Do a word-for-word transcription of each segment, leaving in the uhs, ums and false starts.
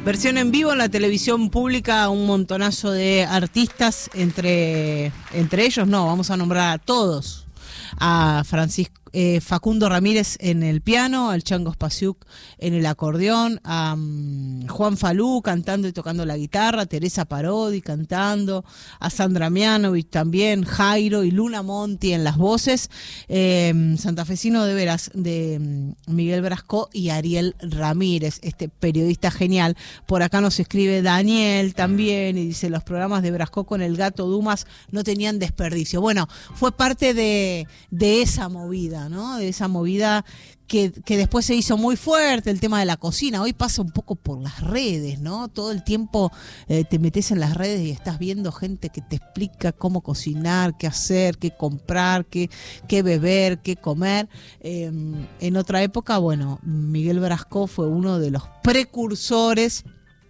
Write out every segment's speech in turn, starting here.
Versión en vivo en la televisión pública, un montonazo de artistas, entre, entre ellos, no, vamos a nombrar a todos. A Francisco eh, Facundo Ramírez en el piano, al Chango Spasiuk en el acordeón, a um, Juan Falú cantando y tocando la guitarra, Teresa Parodi cantando, a Sandra Mianovich también, Jairo y Luna Monti en las voces, eh, santafesino de veras, de um, Miguel Brasco y Ariel Ramírez, este periodista genial. Por acá nos escribe Daniel también y dice: los programas de Brasco con el Gato Dumas no tenían desperdicio. Bueno, fue parte de, de esa movida, ¿no? De esa movida que, que después se hizo muy fuerte, el tema de la cocina. Hoy pasa un poco por las redes, ¿no? Todo el tiempo eh, te metes en las redes y estás viendo gente que te explica cómo cocinar, qué hacer, qué comprar, qué, qué beber, qué comer. Eh, en otra época, bueno, Miguel Brasco fue uno de los precursores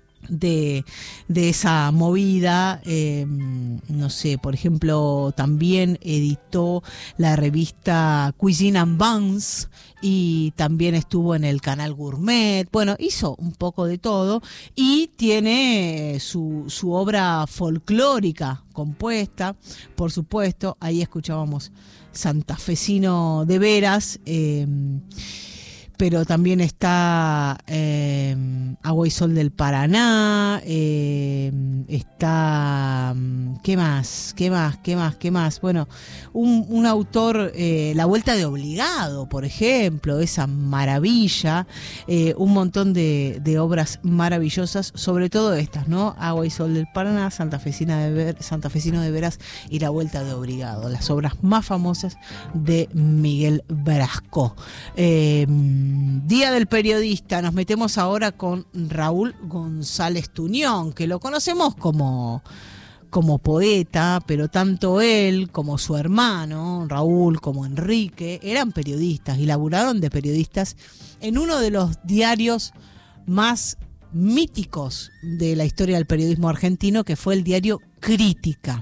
de, de esa movida. Eh, no sé, por ejemplo, también editó la revista Cuisine and Buns y también estuvo en el canal Gourmet. Bueno, hizo un poco de todo y tiene su, su obra folclórica compuesta, por supuesto. Ahí escuchábamos Santafesino de veras, eh, pero también está eh, Agua y Sol del Paraná, eh, está, ¿qué más? ¿Qué más? ¿Qué más? ¿Qué más? Bueno, un, un autor, eh, La Vuelta de Obligado, por ejemplo, esa maravilla, eh, un montón de, de obras maravillosas, sobre todo estas, ¿no? Agua y Sol del Paraná, Santafesina de Ver, Santafesino de Veras y La Vuelta de Obligado, las obras más famosas de Miguel Brasco. Eh, Día del Periodista, nos metemos ahora con Raúl González Tuñón, que lo conocemos como, como poeta, pero tanto él como su hermano, Raúl, como Enrique, eran periodistas y laburaron de periodistas en uno de los diarios más míticos de la historia del periodismo argentino, que fue el diario Crítica.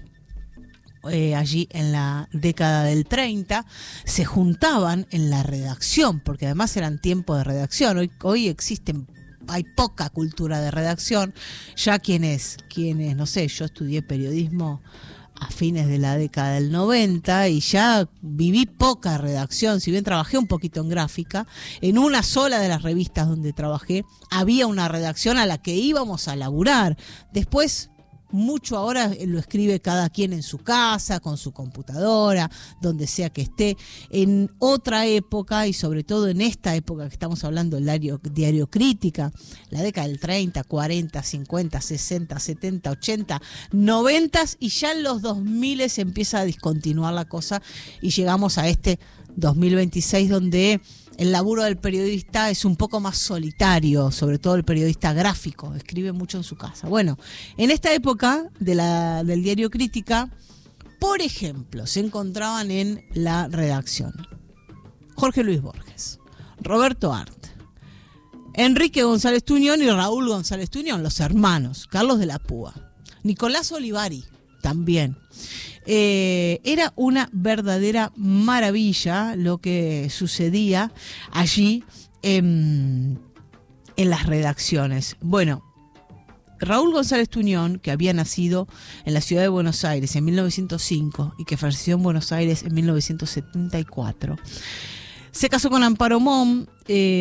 Eh, allí en la década del treinta, se juntaban en la redacción, porque además eran tiempos de redacción. Hoy, hoy existen, hay poca cultura de redacción. Ya quienes, quienes, no sé, yo estudié periodismo a fines de la década del noventa y ya viví poca redacción, si bien trabajé un poquito en gráfica. En una sola de las revistas donde trabajé había una redacción a la que íbamos a laburar. Después, mucho ahora lo escribe cada quien en su casa, con su computadora, donde sea que esté. En otra época, y sobre todo en esta época que estamos hablando, el diario, diario Crítica, la década del treinta, cuarenta, cincuenta, sesenta, setenta, ochenta, noventa, y ya en los dos mil se empieza a discontinuar la cosa y llegamos a este dos mil veintiséis donde el laburo del periodista es un poco más solitario, sobre todo el periodista gráfico, escribe mucho en su casa. Bueno, en esta época de la, del diario Crítica, por ejemplo, se encontraban en la redacción Jorge Luis Borges, Roberto Art, Enrique González Tuñón y Raúl González Tuñón, los hermanos, Carlos de la Púa, Nicolás Olivari también. Eh, era una verdadera maravilla lo que sucedía allí en, en las redacciones. Bueno, Raúl González Tuñón, que había nacido en la ciudad de Buenos Aires en mil novecientos cinco y que falleció en Buenos Aires en mil novecientos setenta y cuatro, se casó con Amparo Mom. Eh,